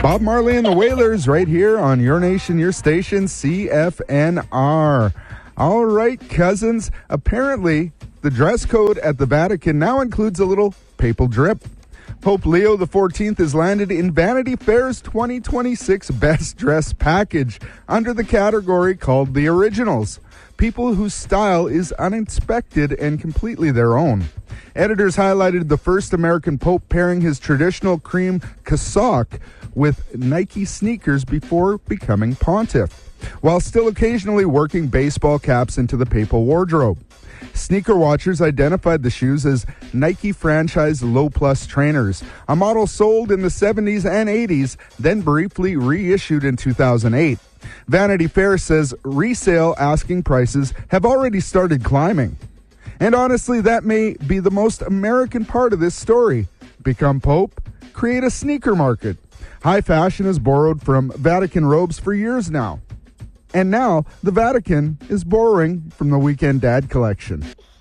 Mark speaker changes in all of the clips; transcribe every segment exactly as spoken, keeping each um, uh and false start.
Speaker 1: Bob Marley and the Wailers right here on Your Nation, Your Station, C F N R. All right, cousins. Apparently, the dress code at the Vatican now includes a little papal drip. Pope Leo the fourteenth has landed in Vanity Fair's twenty twenty-six Best Dressed package under the category called The Originals, people whose style is unexpected and completely their own. Editors highlighted the first American pope pairing his traditional cream cassock with Nike sneakers before becoming pontiff, while still occasionally working baseball caps into the papal wardrobe. Sneaker watchers identified the shoes as Nike franchise Low Plus trainers, a model sold in the seventies and eighties, then briefly reissued in two thousand eight. Vanity Fair says resale asking prices have already started climbing. And honestly, that may be the most American part of this story. Become Pope, create a sneaker market. High fashion has borrowed from Vatican robes for years now. And now, the Vatican is borrowing from the Weekend Dad collection.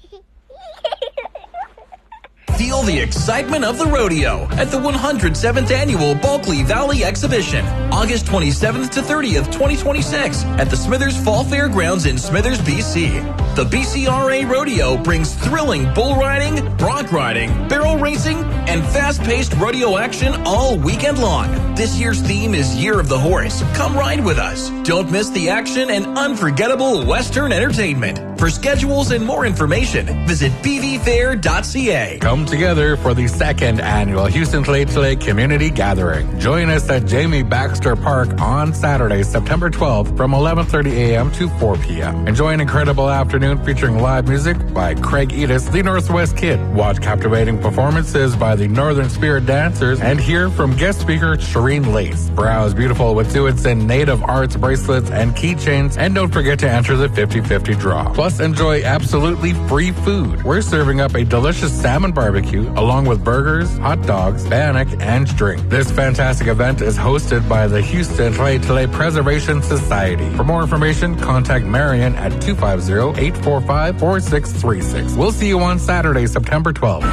Speaker 2: Feel the excitement of the rodeo at the one hundred seventh Annual Bulkley Valley Exhibition, August twenty-seventh to thirtieth, twenty twenty-six, at the Smithers Fall Fairgrounds in Smithers, B C. The B C R A Rodeo brings thrilling bull riding, bronc riding, barrel racing, and fast-paced rodeo action all weekend long. This year's theme is Year of the Horse. Come ride with us. Don't miss the action and unforgettable Western entertainment. For schedules and more information, visit b v fair dot c a.
Speaker 3: Come together for the second annual Houston Tla'aole Community Gathering. Join us at Jamie Baxter Park on Saturday, September twelfth from eleven thirty a.m. to four p.m. Enjoy an incredible afternoon featuring live music by Craig Edis, the Northwest Kid. Watch captivating performances by the Northern Spirit Dancers and hear from guest speaker Shireen Lace. Browse beautiful Wet'suwet'en and native arts bracelets and keychains, and don't forget to enter the fifty-fifty draw. Plus, enjoy absolutely free food. We're serving up a delicious salmon barbecue along with burgers, hot dogs, bannock, and drink. This fantastic event is hosted by the Houston Tla'aole Preservation Society. For more information, contact Marion at two five zero, eight four five, four six three six. We'll see you on Saturday, September twelfth.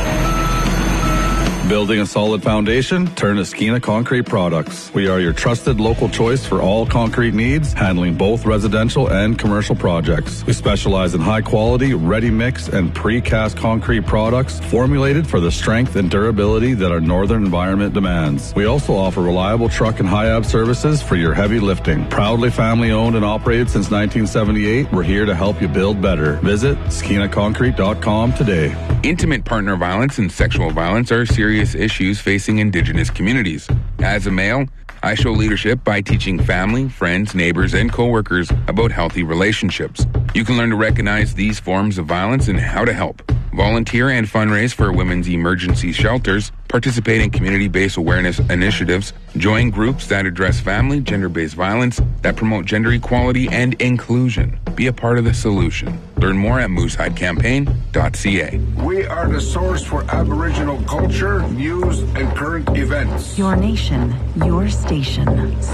Speaker 4: Building a solid foundation? Turn to Skeena Concrete Products. We are your trusted local choice for all concrete needs, handling both residential and commercial projects. We specialize in high-quality, ready-mix, and precast concrete products formulated for the strength and durability that our northern environment demands. We also offer reliable truck and high-ab services for your heavy lifting. Proudly family-owned and operated since nineteen seventy-eight, we're here to help you build better. Visit skeena concrete dot com today.
Speaker 5: Intimate partner violence and sexual violence are serious issues facing Indigenous communities. As a male, I show leadership by teaching family, friends, neighbors, and coworkers about healthy relationships. You can learn to recognize these forms of violence and how to help. Volunteer and fundraise for women's emergency shelters, participate in community-based awareness initiatives, join groups that address family, gender-based violence, that promote gender equality and inclusion. Be a part of the solution. Learn more at moose hide campaign dot c a.
Speaker 6: We are the source for Aboriginal culture, news, and current events.
Speaker 7: Your nation, your station.